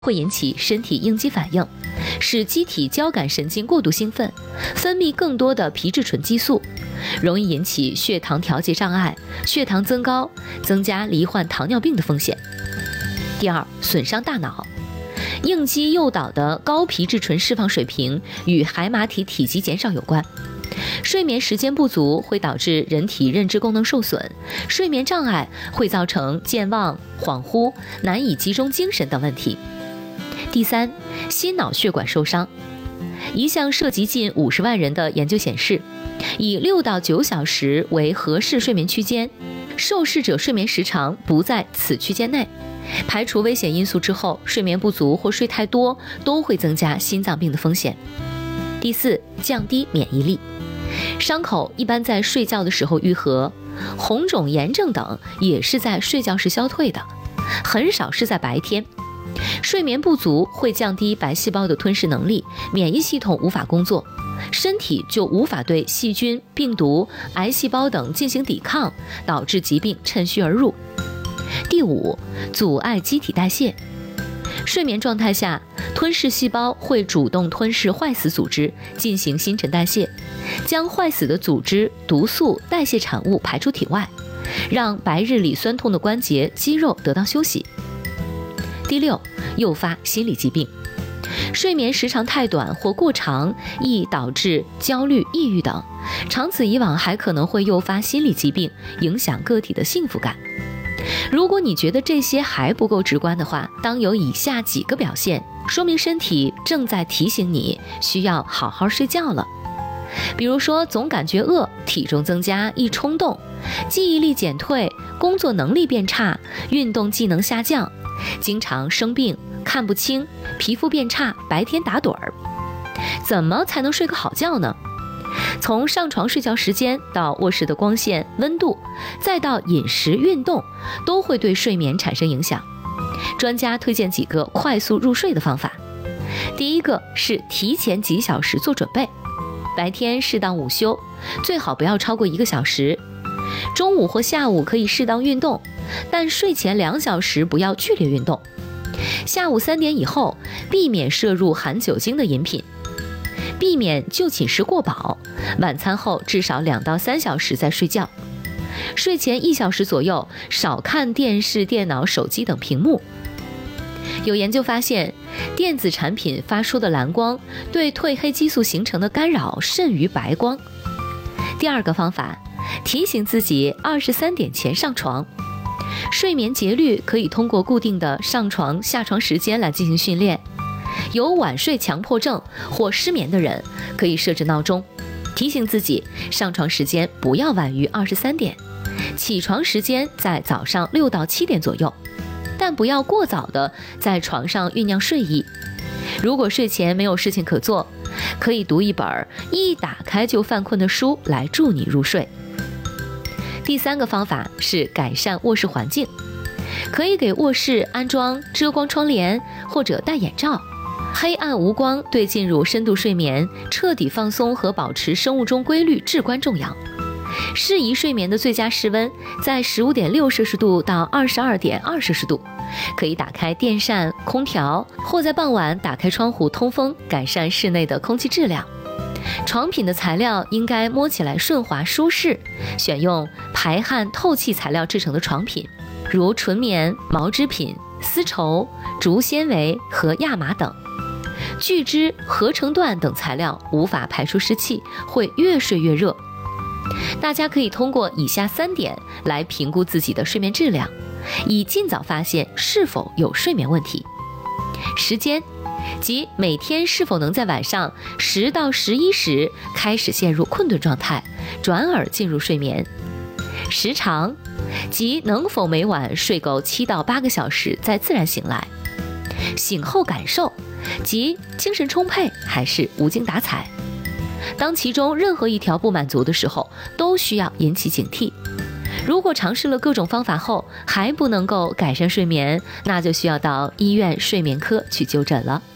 会引起身体应激反应，使机体交感神经过度兴奋，分泌更多的皮质醇激素，容易引起血糖调节障碍、血糖增高，增加罹患糖尿病的风险。第二，损伤大脑。应激诱导的高皮质醇释放水平与海马体体积减少有关。睡眠时间不足会导致人体认知功能受损，睡眠障碍会造成健忘、恍惚、难以集中精神等问题。第三，心脑血管受伤。一项涉及近50万人的研究显示，以6到9小时为合适睡眠区间，受试者睡眠时长不在此区间内。排除危险因素之后，睡眠不足或睡太多都会增加心脏病的风险。第四，降低免疫力。伤口一般在睡觉的时候愈合，红肿、炎症等也是在睡觉时消退的，很少是在白天。睡眠不足会降低白细胞的吞噬能力，免疫系统无法工作，身体就无法对细菌、病毒、癌细胞等进行抵抗，导致疾病趁虚而入。第五，阻碍机体代谢。睡眠状态下，吞噬细胞会主动吞噬坏死组织，进行新陈代谢，将坏死的组织、毒素、代谢产物排出体外，让白日里酸痛的关节、肌肉得到休息。第六，诱发心理疾病。睡眠时长太短或过长，易导致焦虑、抑郁等，长此以往还可能会诱发心理疾病，影响个体的幸福感。如果你觉得这些还不够直观的话，当有以下几个表现，说明身体正在提醒你需要好好睡觉了。比如说总感觉饿、体重增加、易冲动、记忆力减退、工作能力变差、运动技能下降、经常生病、看不清、皮肤变差、白天打盹儿。怎么才能睡个好觉呢？从上床睡觉时间到卧室的光线、温度，再到饮食、运动，都会对睡眠产生影响。专家推荐几个快速入睡的方法。第一个是提前几小时做准备，白天适当午休，最好不要超过1个小时。中午或下午可以适当运动，但睡前2小时不要剧烈运动。下午3点以后，避免摄入含酒精的饮品。避免就寝时过饱，晚餐后至少2到3小时再睡觉。睡前1小时左右，少看电视、电脑、手机等屏幕。有研究发现，电子产品发出的蓝光对褪黑激素形成的干扰甚于白光。第二个方法，提醒自己23点前上床。睡眠节律可以通过固定的上床、下床时间来进行训练。有晚睡强迫症或失眠的人，可以设置闹钟，提醒自己上床时间不要晚于23点，起床时间在早上6到7点左右，但不要过早的在床上酝酿睡意。如果睡前没有事情可做，可以读一本一打开就犯困的书来助你入睡。第三个方法是改善卧室环境，可以给卧室安装遮光窗帘或者戴眼罩。黑暗无光对进入深度睡眠、彻底放松和保持生物钟规律至关重要。适宜睡眠的最佳室温在15.6摄氏度到22.2摄氏度，可以打开电扇、空调，或在傍晚打开窗户通风，改善室内的空气质量。床品的材料应该摸起来顺滑舒适，选用排汗透气材料制成的床品，如纯棉、毛织品、丝绸、竹纤维和亚麻等。聚酯、合成缎等材料无法排出湿气，会越睡越热。大家可以通过以下3点来评估自己的睡眠质量，以尽早发现是否有睡眠问题。时间，即每天是否能在晚上10到11时开始陷入困顿状态，转而进入睡眠。时长，即能否每晚睡够7到8个小时再自然醒来。醒后感受，即精神充沛还是无精打采。当其中任何一条不满足的时候，都需要引起警惕。如果尝试了各种方法后还不能够改善睡眠，那就需要到医院睡眠科去就诊了。